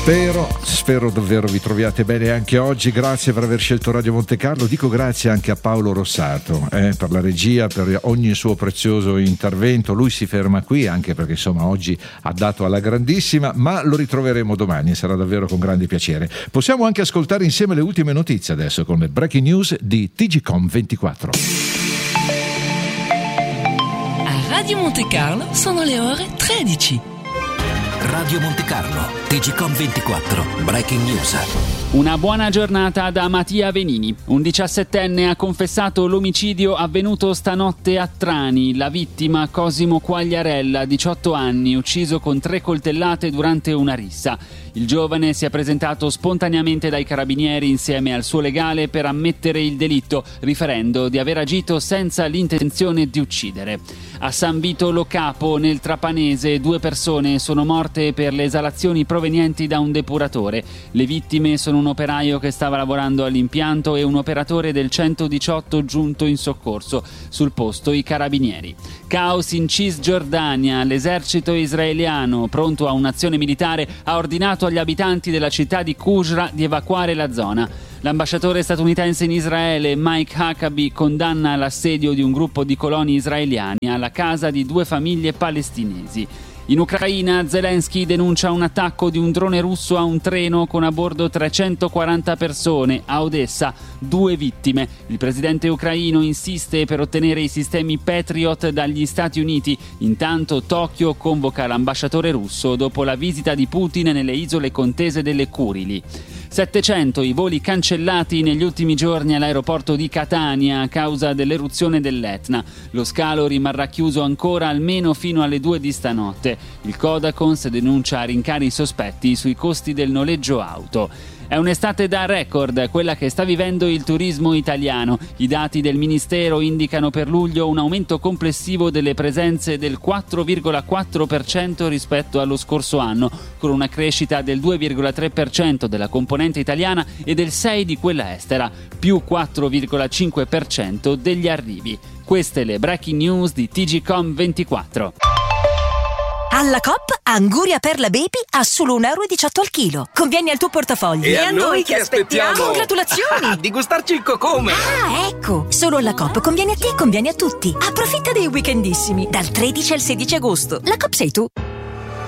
Spero davvero vi troviate bene anche oggi. Grazie per aver scelto Radio Monte Carlo. Dico grazie anche a Paolo Rossato per la regia, per ogni suo prezioso intervento. Lui si ferma qui anche perché insomma oggi ha dato alla grandissima, ma lo ritroveremo domani e sarà davvero con grande piacere. Possiamo anche ascoltare insieme le ultime notizie adesso con le breaking news di TGcom24. A Radio Monte Carlo sono le ore 13. Radio Monte Carlo, TGcom24, Breaking News. Una buona giornata da Mattia Venini. Un 17enne ha confessato l'omicidio avvenuto stanotte a Trani. La vittima, Cosimo Quagliarella, 18 anni, ucciso con 3 coltellate durante una rissa. Il giovane si è presentato spontaneamente dai carabinieri insieme al suo legale per ammettere il delitto, riferendo di aver agito senza l'intenzione di uccidere. A San Vito Lo Capo, nel Trapanese, 2 persone sono morte per le esalazioni provenienti da un depuratore. Le vittime sono un operaio che stava lavorando all'impianto e un operatore del 118 giunto in soccorso. Sul posto i carabinieri. Caos in Cisgiordania. L'esercito israeliano, pronto a un'azione militare, ha ordinato agli abitanti della città di Qusra di evacuare la zona. L'ambasciatore statunitense in Israele, Mike Huckabee, condanna l'assedio di un gruppo di coloni israeliani alla casa di 2 famiglie palestinesi. In Ucraina, Zelensky denuncia un attacco di un drone russo a un treno con a bordo 340 persone. A Odessa, 2 vittime. Il presidente ucraino insiste per ottenere i sistemi Patriot dagli Stati Uniti. Intanto Tokyo convoca l'ambasciatore russo dopo la visita di Putin nelle isole contese delle Curili. 700 i voli cancellati negli ultimi giorni all'aeroporto di Catania a causa dell'eruzione dell'Etna. Lo scalo rimarrà chiuso ancora almeno fino alle 2 di stanotte. Il Codacons denuncia rincari sospetti sui costi del noleggio auto. È un'estate da record, quella che sta vivendo il turismo italiano. I dati del Ministero indicano per luglio un aumento complessivo delle presenze del 4,4% rispetto allo scorso anno, con una crescita del 2,3% della componente italiana e del 6% di quella estera, più 4,5% degli arrivi. Queste le breaking news di TGcom24. Alla Coop, Anguria Perla Baby a solo €1,18 al chilo. Conviene al tuo portafoglio. E a noi che aspettiamo? Congratulazioni! Di gustarci il cocome! Ah, ecco! Solo alla Coop conviene a te, conviene a tutti. Approfitta dei weekendissimi, dal 13 al 16 agosto. La Coop sei tu.